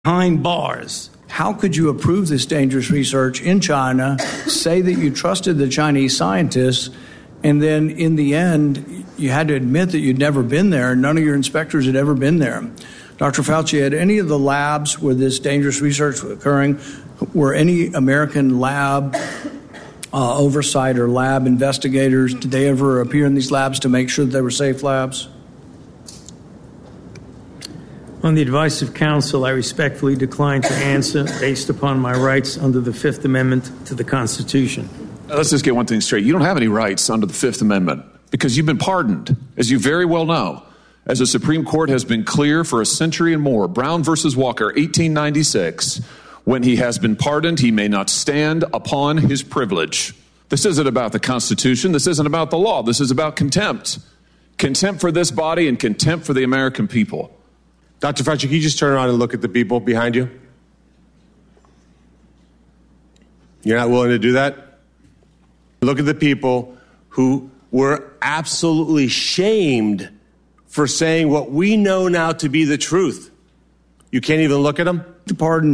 behind bars. How could you approve this dangerous research in China, say that you trusted the Chinese scientists, and then in the end, you had to admit that you'd never been there, and none of your inspectors had ever been there? Dr. Fauci, had any of the labs where this dangerous research was occurring, were any American lab oversight or lab investigators, did they ever appear in these labs to make sure that they were safe labs? On the advice of counsel, I respectfully decline to answer based upon my rights under the Fifth Amendment to the Constitution. Let's just get one thing straight. You don't have any rights under the Fifth Amendment because you've been pardoned, as you very well know. As the Supreme Court has been clear for a century and more, Brown versus Walker, 1896, when he has been pardoned, he may not stand upon his privilege. This isn't about the Constitution. This isn't about the law. This is about contempt. Contempt for this body and contempt for the American people. Dr. Fauci, can you just turn around and look at the people behind you? You're not willing to do that? Look at the people who were absolutely shamed for saying what we know now to be the truth. You can't even look at them? The pardon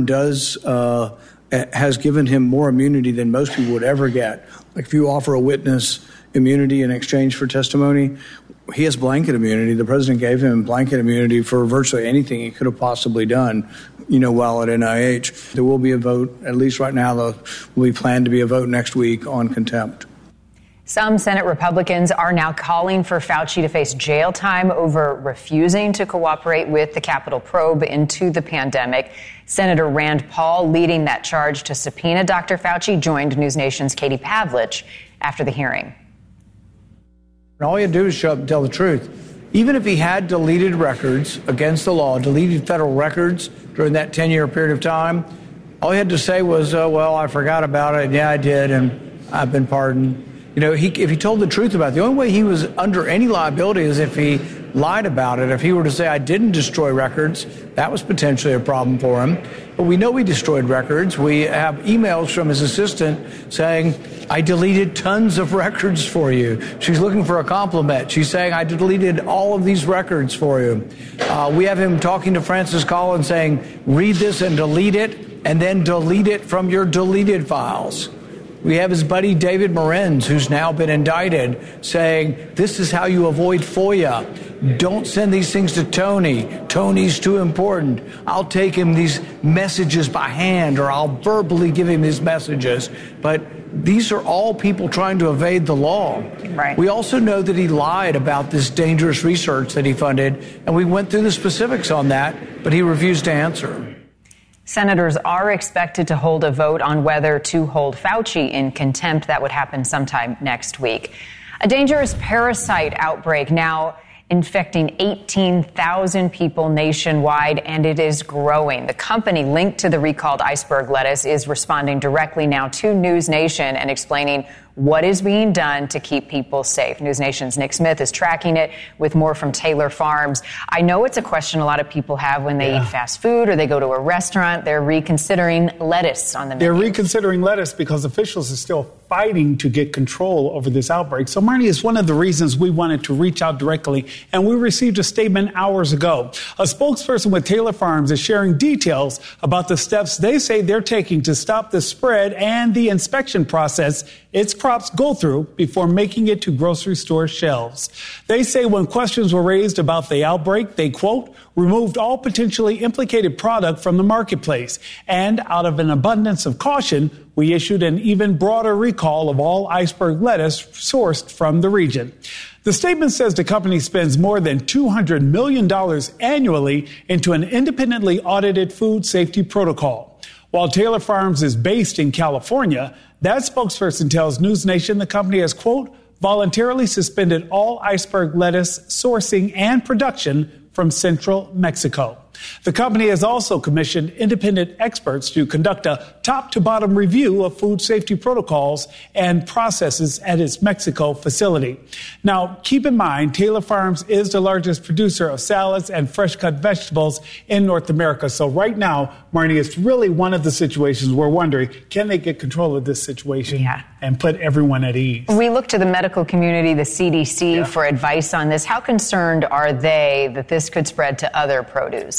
has given him more immunity than most people would ever get. Like if you offer a witness immunity in exchange for testimony, he has blanket immunity. The president gave him blanket immunity for virtually anything he could have possibly done, while at NIH. There will be a vote, at least right now, there will be planned to be a vote next week on contempt. Some Senate Republicans are now calling for Fauci to face jail time over refusing to cooperate with the Capitol probe into the pandemic. Senator Rand Paul, leading that charge to subpoena Dr. Fauci, joined News Nation's Katie Pavlich after the hearing. And all he had to do is show up and tell the truth. Even if he had deleted records against the law, deleted federal records during that 10-year period of time, all he had to say was, I forgot about it. Yeah, I did, and I've been pardoned. If he told the truth about it, the only way he was under any liability is if he lied about it. If he were to say, I didn't destroy records, that was potentially a problem for him. But we know he destroyed records. We have emails from his assistant saying, I deleted tons of records for you. She's looking for a compliment. She's saying, I deleted all of these records for you. We have him talking to Francis Collins saying, read this and delete it, and then delete it from your deleted files. We have his buddy David Morenz, who's now been indicted, saying, this is how you avoid FOIA. Don't send these things to Tony. Tony's too important. I'll take him these messages by hand, or I'll verbally give him these messages. But these are all people trying to evade the law. Right. We also know that he lied about this dangerous research that he funded, and we went through the specifics on that, but he refused to answer. Senators are expected to hold a vote on whether to hold Fauci in contempt. That would happen sometime next week. A dangerous parasite outbreak now infecting 18,000 people nationwide, and it is growing. The company linked to the recalled iceberg lettuce is responding directly now to News Nation and explaining what is being done to keep people safe. News Nation's Nick Smith is tracking it with more from Taylor Farms. I know it's a question a lot of people have when they eat fast food or they go to a restaurant. They're reconsidering lettuce on the menu. They're reconsidering lettuce because officials are still fighting to get control over this outbreak. So, Marnie, is one of the reasons we wanted to reach out directly, and we received a statement hours ago. A spokesperson with Taylor Farms is sharing details about the steps they say they're taking to stop the spread and the inspection process its crops go through before making it to grocery store shelves. They say when questions were raised about the outbreak, they, quote, removed all potentially implicated product from the marketplace. And out of an abundance of caution, we issued an even broader recall of all iceberg lettuce sourced from the region. The statement says the company spends more than $200 million annually into an independently audited food safety protocol. While Taylor Farms is based in California, that spokesperson tells News Nation the company has, quote, voluntarily suspended all iceberg lettuce sourcing and production from central Mexico. The company has also commissioned independent experts to conduct a top-to-bottom review of food safety protocols and processes at its Mexico facility. Now, keep in mind, Taylor Farms is the largest producer of salads and fresh-cut vegetables in North America. So right now, Marnie, it's really one of the situations we're wondering, can they get control of this situation and put everyone at ease? We look to the medical community, the CDC, for advice on this. How concerned are they that this could spread to other produce?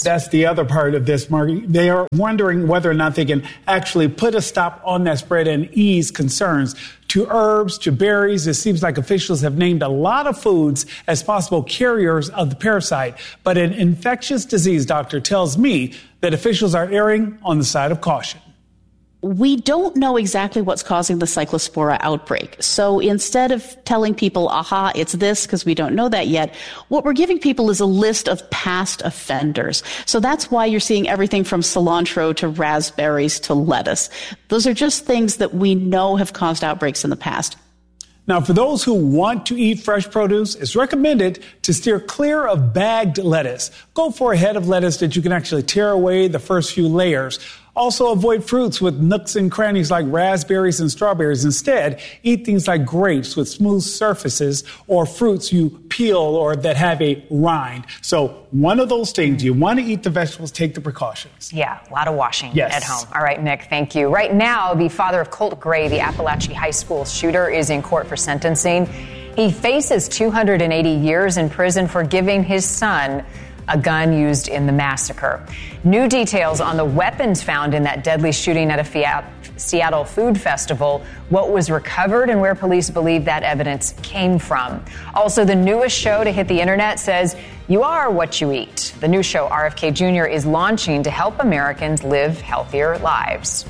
That's the other part of this, Margie. They are wondering whether or not they can actually put a stop on that spread and ease concerns. To herbs, to berries, it seems like officials have named a lot of foods as possible carriers of the parasite. But an infectious disease doctor tells me that officials are erring on the side of caution. We don't know exactly what's causing the Cyclospora outbreak. So instead of telling people, aha, it's this, because we don't know that yet, what we're giving people is a list of past offenders. So that's why you're seeing everything from cilantro to raspberries to lettuce. Those are just things that we know have caused outbreaks in the past. Now, for those who want to eat fresh produce, it's recommended to steer clear of bagged lettuce. Go for a head of lettuce that you can actually tear away the first few layers. Also, avoid fruits with nooks and crannies like raspberries and strawberries. Instead, eat things like grapes with smooth surfaces or fruits you peel or that have a rind. So one of those things, you want to eat the vegetables, take the precautions. Yeah, a lot of washing at home. All right, Nick, thank you. Right now, the father of Colt Gray, the Appalachia High School shooter, is in court for sentencing. He faces 280 years in prison for giving his son a gun used in the massacre. New details on the weapons found in that deadly shooting at a Seattle food festival, what was recovered, and where police believe that evidence came from. Also, the newest show to hit the internet says you are what you eat. The new show, RFK Jr., is launching to help Americans live healthier lives.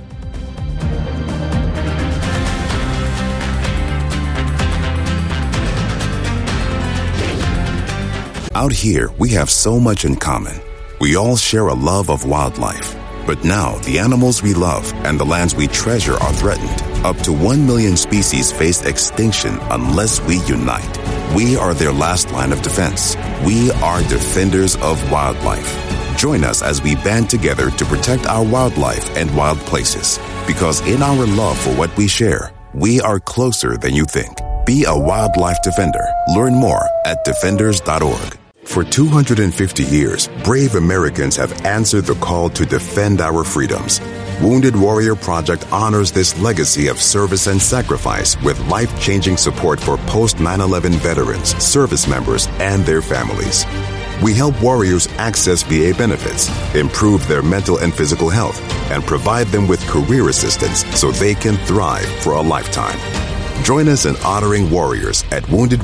Out here, we have so much in common. We all share a love of wildlife. But now, the animals we love and the lands we treasure are threatened. Up to 1 million species face extinction unless we unite. We are their last line of defense. We are defenders of wildlife. Join us as we band together to protect our wildlife and wild places. Because in our love for what we share, we are closer than you think. Be a wildlife defender. Learn more at defenders.org. For 250 years, brave Americans have answered the call to defend our freedoms. Wounded Warrior Project honors this legacy of service and sacrifice with life-changing support for post-9/11 veterans, service members, and their families. We help warriors access VA benefits, improve their mental and physical health, and provide them with career assistance so they can thrive for a lifetime. Join us in honoring warriors at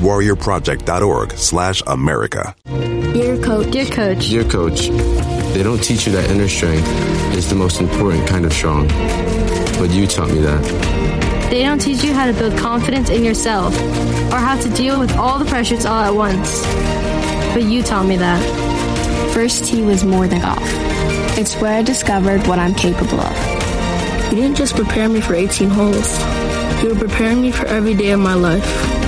woundedwarriorproject.org/America. Dear Coach. Dear Coach. Dear Coach, they don't teach you that inner strength is the most important kind of strong. But you taught me that. They don't teach you how to build confidence in yourself or how to deal with all the pressures all at once. But you taught me that. First tee was more than golf. It's where I discovered what I'm capable of. You didn't just prepare me for 18 holes. You were preparing me for every day of my life.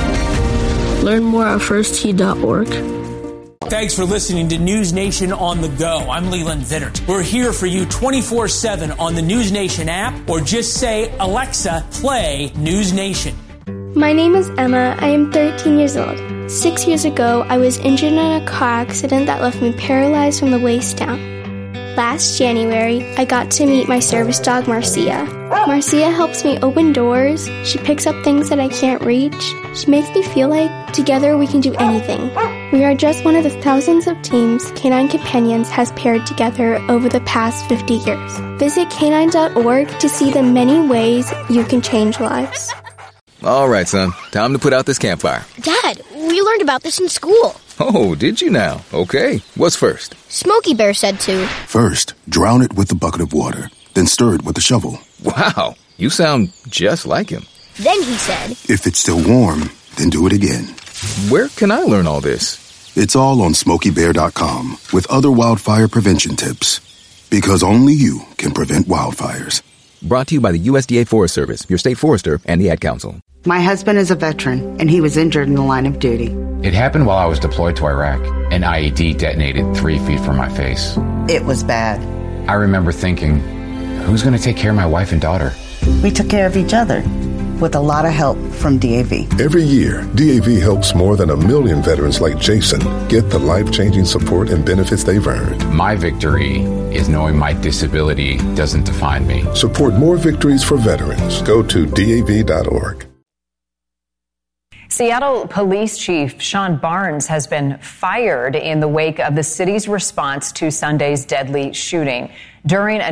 Learn more at firsttee.org. Thanks for listening to News Nation on the Go. I'm Leland Vittert. We're here for you 24/7 on the News Nation app, or just say, Alexa, play News Nation. My name is Emma. I am 13 years old. 6 years ago, I was injured in a car accident that left me paralyzed from the waist down. Last January, I got to meet my service dog, Marcia. Marcia helps me open doors. She picks up things that I can't reach. She makes me feel like together we can do anything. We are just one of the thousands of teams Canine Companions has paired together over the past 50 years. Visit canine.org to see the many ways you can change lives. All right, son. Time to put out this campfire. Dad, we learned about this in school. Oh, did you now? Okay. What's first? Smokey Bear said to. First, drown it with a bucket of water, then stir it with a shovel. Wow, you sound just like him. Then he said, if it's still warm, then do it again. Where can I learn all this? It's all on SmokeyBear.com with other wildfire prevention tips. Because only you can prevent wildfires. Brought to you by the USDA Forest Service, your state forester, and the Ad Council. My husband is a veteran, and he was injured in the line of duty. It happened while I was deployed to Iraq. An IED detonated 3 feet from my face. It was bad. I remember thinking, who's going to take care of my wife and daughter? We took care of each other, with a lot of help from DAV. Every year, DAV helps more than 1 million veterans like Jason get the life-changing support and benefits they've earned. My victory is knowing my disability doesn't define me. Support more victories for veterans. Go to DAV.org. Seattle Police Chief Sean Barnes has been fired in the wake of the city's response to Sunday's deadly shooting. During a